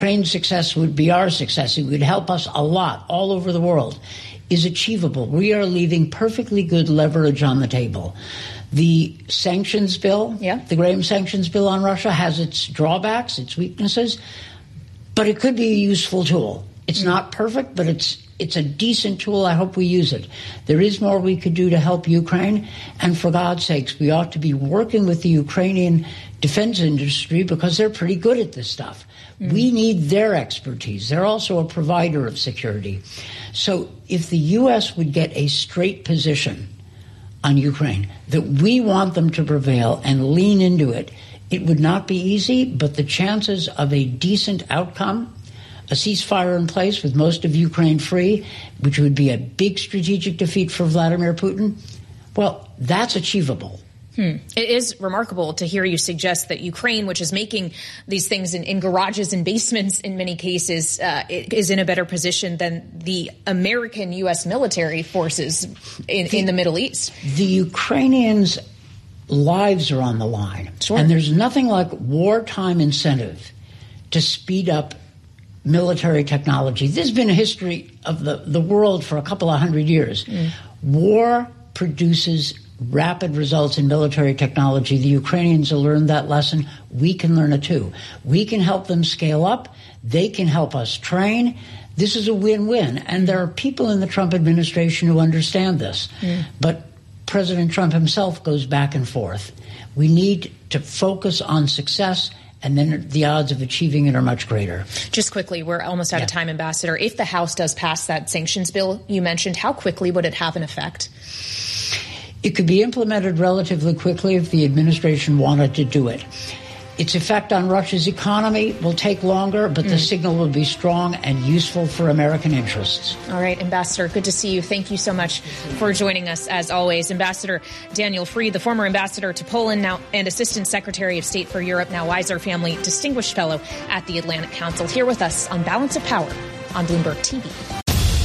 Ukraine's success would be our success. It would help us a lot all over the world, is achievable. We are leaving perfectly good leverage on the table. The sanctions bill, the Graham sanctions bill on Russia has its drawbacks, its weaknesses, but it could be a useful tool. It's not perfect, but it's a decent tool. I hope we use it. There is more we could do to help Ukraine, and for God's sakes, we ought to be working with the Ukrainian defense industry because they're pretty good at this stuff. We need their expertise. They're also a provider of security. So if the U.S. would get a straight position on Ukraine, that we want them to prevail and lean into it, it would not be easy, but the chances of a decent outcome, a ceasefire in place with most of Ukraine free, which would be a big strategic defeat for Vladimir Putin, well, that's achievable. It is remarkable to hear you suggest that Ukraine, which is making these things in garages and basements in many cases, is in a better position than the American U.S. military forces in the Middle East. The Ukrainians' lives are on the line. Sure. And there's nothing like wartime incentive to speed up military technology. There's been a history of the world for a couple of hundred years. War produces rapid results in military technology. The Ukrainians have learned that lesson. We can learn it too. We can help them scale up. They can help us train. This is a win-win. And there are people in the Trump administration who understand this. But President Trump himself goes back and forth. We need to focus on success, and then the odds of achieving it are much greater. Just quickly, we're almost out of time, Ambassador. If the House does pass that sanctions bill you mentioned, how quickly would it have an effect? It could be implemented relatively quickly if the administration wanted to do it. Its effect on Russia's economy will take longer, but the signal will be strong and useful for American interests. All right, Ambassador, good to see you. Thank you so much for joining us, as always. Ambassador Daniel Fried, the former ambassador to Poland now and Assistant Secretary of State for Europe, now Weiser Family Distinguished Fellow at the Atlantic Council, here with us on Balance of Power on Bloomberg TV.